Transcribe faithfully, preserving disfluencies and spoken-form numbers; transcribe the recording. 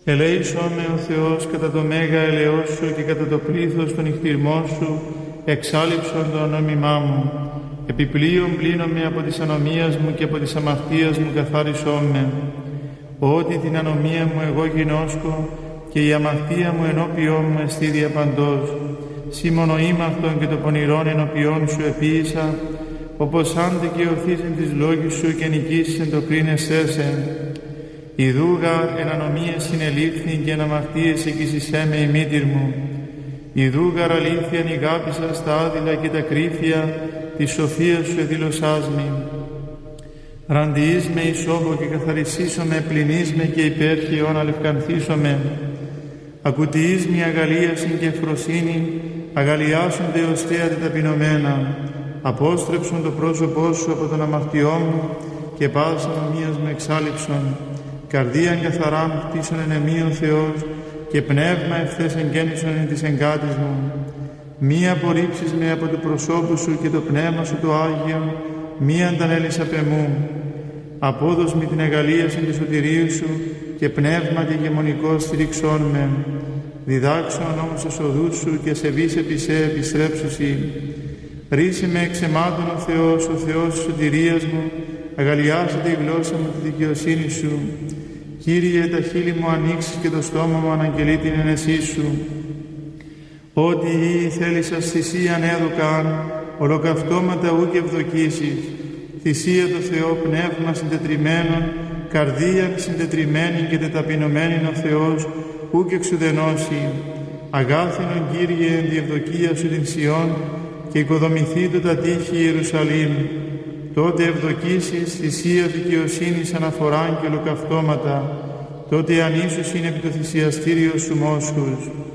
Ελέησόν με ο Θεός κατά το μέγα ελεός Σου και κατά το πλήθος των νυχτηρμών Σου, εξάλειψον το ανόμημά μου. Επιπλέον πλύνομαι από της ανομίας μου και από της αμαρτίας μου καθάρισόν με. Ότι την ανομία μου εγώ γινώσκω και η αμαρτία μου ενώπιόν μου εστί διαπαντός. Σύ μόνο ήμαυτον και το πονηρόν ενώπιόν Σου επίησα, όπως αν δικαιωθήσεν τις λόγους Σου και νικήσεν το κρίνεσέ σε. Ιδούγα εν ανομίες συνελήφθην και εν αμαρτίες εκείσισέ με η μήτηρ μου. Ιδούγαρ αλήθειαν ηγάπησα στα άδειλα και τα κρύφια της σοφίας Σου εδήλωσάς μη. Ραντιείς με ισόβο και καθαρισίσω με, πληνείς με και υπέρχειον αλευκανθήσω με. Ακουτιείς με αγαλίασιν και ευφροσύνη, αγαλιάσονται ως θέατη ταπεινωμένα. Απόστρεψον το πρόσωπό Σου από τον αμαρτιό μου και πάσης ανομίας μου εξάλειψον. Καρδίαν καθαράν χτίσον εν εμεί ο Θεός και πνεύμα ευθές εγκαίνισον εν της εγκάτης μου. Μη απορρίψεις με από το προσώπου Σου και το πνεύμα Σου το Άγιον, μη αντανέλεις απ' εμού. Απόδος με την αγαλίαση του σωτηρίου Σου και πνεύμα και γεμονικό στηρίξον με. Διδάξον όμως τους οδούς Σου και σε βείς επί σε επιστρέψουσι. Ρίσε με εξαιμάτων ο Θεός, ο Θεός της σωτηρίας μου, αγαλιάσετε η γλώσσα μου τη δικαιοσύνη Σου. Κύριε, τα χείλη μου ανοίξεις και το στόμα μου αναγγελεί την ενεσή Σου. Ότι ή θέλησας θυσίαν έδωκαν, ολοκαυτώματα ούκ ευδοκίσεις. Θυσία το Θεό πνεύμα συντετριμένον, καρδία συντετριμένη και τεταπεινωμένη ο Θεός, ούκ εξουδενώσει. Αγάθινον Κύριε εν τη ευδοκία Σου την Σιών και οικοδομηθεί το τα τείχη Ιερουσαλήμ. Τότε ευδοκίσεις θυσία δικαιοσύνης αναφοράν και ολοκαυτώματα, τότε ανίσως είναι επί το θυσιαστήριο Σου μόσχους.